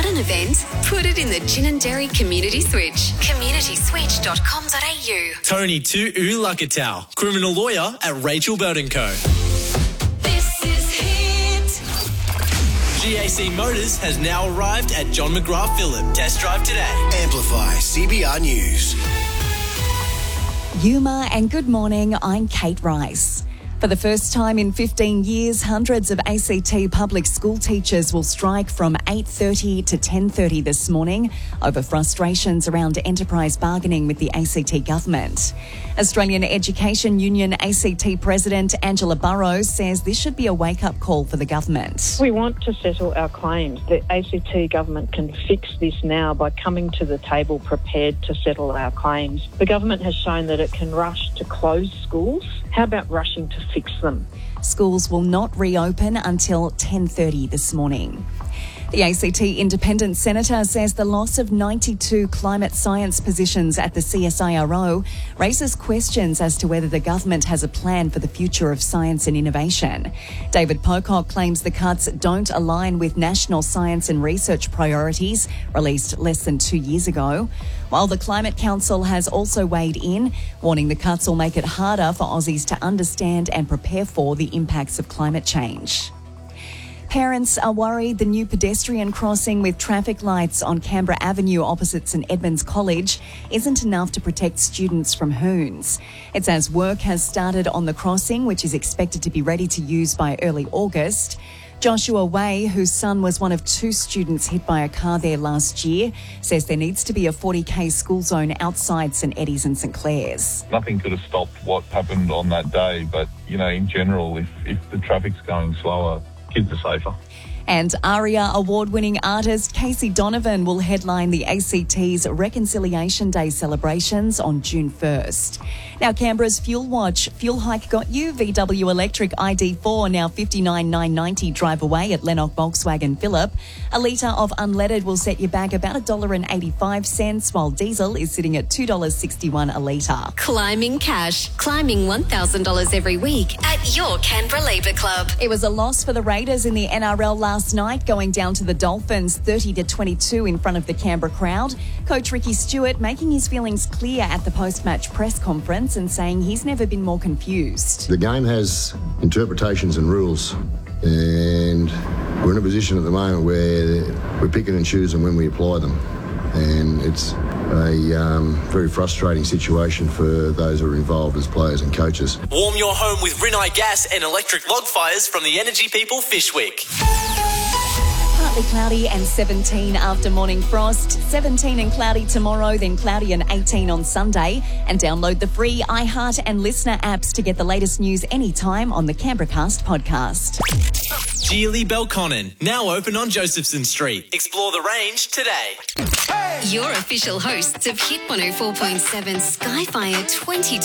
Got an event? Put it in the Gin and Dairy Community Switch. communityswitch.com.au. Tony Tu Lakatau, criminal lawyer at Rachel Bird & Co. This is Hit. GAC Motors has now arrived at John McGrath Phillip. Test drive today. Amplify CBR News. Yuma and good morning, I'm Kate Rice. For the first time in 15 years, hundreds of ACT public school teachers will strike from 8:30 to 10:30 this morning over frustrations around enterprise bargaining with the ACT government. Australian Education Union ACT President Angela Burrows says this should be a wake-up call for the government. We want to settle our claims. The ACT government can fix this now by coming to the table prepared to settle our claims. The government has shown that it can rush to close schools. How about rushing to fix them? Schools will not reopen until 10:30 this morning. The ACT Independent Senator says the loss of 92 climate science positions at the CSIRO raises questions as to whether the government has a plan for the future of science and innovation. David Pocock claims the cuts don't align with national science and research priorities released less than 2 years ago, while the Climate Council has also weighed in, warning the cuts will make it harder for Aussies to understand and prepare for the impacts of climate change. Parents are worried the new pedestrian crossing with traffic lights on Canberra Avenue opposite St Edmunds College isn't enough to protect students from hoons. It's as work has started on the crossing, which is expected to be ready to use by early August. Joshua Way, whose son was one of 2 students hit by a car there last year, says there needs to be a 40k school zone outside St Eddie's and St Clair's. Nothing could have stopped what happened on that day, but, in general, if the traffic's going slower, kids are safer. And ARIA award-winning artist Casey Donovan will headline the ACT's Reconciliation Day celebrations on June 1st. Now, Canberra's Fuel Watch. Fuel hike got you. VW Electric ID4 now $59,990 drive away at Lennox Volkswagen Phillip. A litre of unleaded will set you back about $1.85, while diesel is sitting at $2.61 a litre. Climbing cash. Climbing $1,000 every week at your Canberra Labour Club. It was a loss for the Raiders in the NRL last night, going down to the Dolphins 30-22 in front of the Canberra crowd. Coach Ricky Stewart making his feelings clear at the post-match press conference and saying he's never been more confused. The game has interpretations and rules, and we're in a position at the moment where we're picking and choosing when we apply them, and it's a very frustrating situation for those who are involved as players and coaches. Warm your home with Rinnai Gas and electric log fires from the Energy People Fishwick. Partly cloudy and 17 after morning frost. 17 and cloudy tomorrow, then cloudy and 18 on Sunday. And download the free iHeart and Listener apps to get the latest news anytime on the Canberra Cast podcast. Geely Belconnen, now open on Josephson Street. Explore the range today. Your official hosts of Hit 104.7 Skyfire 2020.